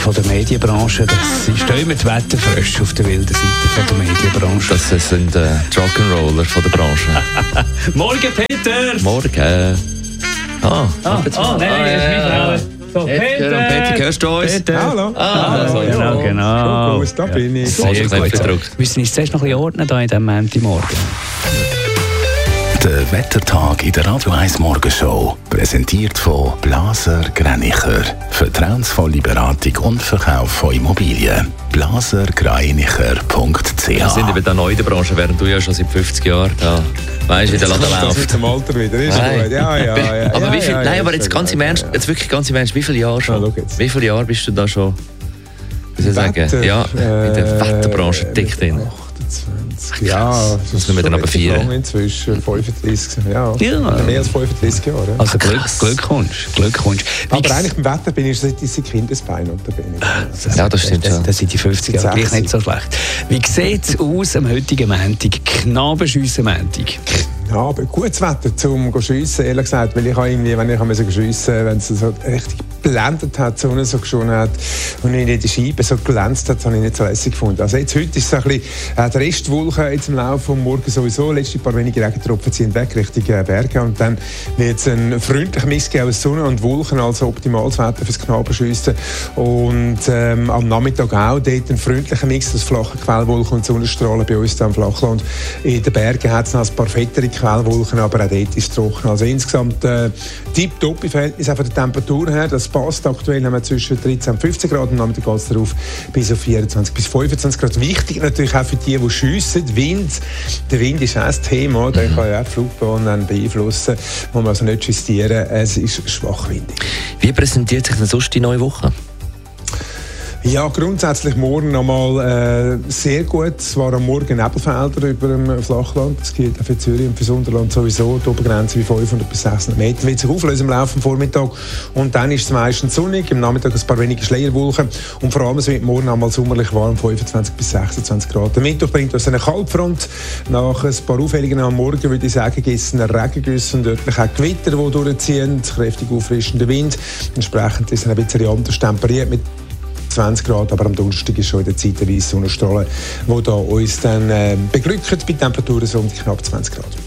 von der Medienbranche. Das ist immer die Wetterfrösche auf der wilden Seite von der Medienbranche. Das sind Rock'n'Roller von der Branche. Morgen, Peter! Morgen. Nein, das ist mein So, Peter, hörst du uns? Peter. Hallo. Genau. Gut, da bin ich. Sehr gut. Wir müssen uns zuerst noch ein bisschen ordnen hier in diesem Montagmorgen. Der Wettertag in der Radio 1 Morgenshow. Präsentiert von Blaser Greinicher. Vertrauensvolle Beratung und Verkauf von Immobilien. blasergreinicher.ch. Wir sind eben da neu in der Branche, während du ja schon seit 50 Jahren da weißt, wie der Laden Das läuft. mit dem Alter wieder. Ist gut. Ja. Aber wie viel? Ja, Nein, aber jetzt ganz im Ernst, wie viele Jahre schon? Wie viele Jahre bist du da schon? Wie soll ich sagen? Ja, in der Wetterbranche dick drin. 28. Ja, das ist wir dann aber vier. Inzwischen 35. Ja. Ja. Mehr als 35 Jahre. Ja. Also Glückwunsch. Aber eigentlich beim Wetter bin ich seit Kindesbein unterwegs. Ja, das stimmt schon. Das sind die 50 Jahre gleich nicht so schlecht. Wie sieht es aus am heutigen Montag? Knabenschiessen-Montag. Ja, aber gutes Wetter zum Schiessen, ehrlich gesagt, weil ich habe irgendwie, wenn ich schiessen, wenn es so richtig geblendet hat, die Sonne so geschonen hat und in die Scheibe so glänzt hat, habe ich nicht so lässig gefunden. Also jetzt heute ist es ein bisschen die Restwolken jetzt im Laufe des Morgens sowieso. Letzte paar wenige Regentropfen ziehen weg Richtung Berge und dann wird es ein freundlicher Mix geben aus Sonne und Wolken, also optimales Wetter fürs Knabenschiessen. Und am Nachmittag auch dort ein freundlicher Mix aus flachen Quellwolken und Sonnenstrahlen bei uns am Flachland. In den Bergen hat es noch ein paar fettere Quellwolken, aber auch dort ist es trocken. Also insgesamt tipptopp im Verhältnis von der Temperatur her. Das passt. Aktuell haben wir zwischen 13 und 15 Grad und am Nachmittag geht es darauf bis auf 24 bis 25 Grad. Wichtig natürlich auch für die schiessen. Wind. Der Wind ist auch ein Thema. Der kann ja auch die Flugbahn beeinflussen. Muss man also nicht justieren. Es ist schwachwindig. Wie präsentiert sich denn sonst die neue Woche? Ja, grundsätzlich morgen nochmal sehr gut. Es waren am Morgen Nebelfelder über dem Flachland. Das gilt auch für Zürich und für das Unterland sowieso. Die Obergrenze wie 500 bis 600 Meter. Wird sich auflösen im Laufe des Vormittags. Und dann ist es meistens sonnig. Im Nachmittag ein paar wenige Schleierwolken. Und vor allem es wird morgen einmal sommerlich warm, 25 bis 26 Grad. Der Mittwoch bringt uns eine Kaltfront. Nach ein paar Auffälligen am Morgen würde ich sagen, gibt es einen Regengüsse und örtlich auch Gewitter, die durchziehen. Kräftig auffrischender Wind. Entsprechend ist es ein bisschen anders temperiert mit 20 Grad, aber am Donnerstag ist schon in der Zeit eine weisse Sonnenstrahlen, die uns dann beglücken bei Temperaturen so um die knapp 20 Grad.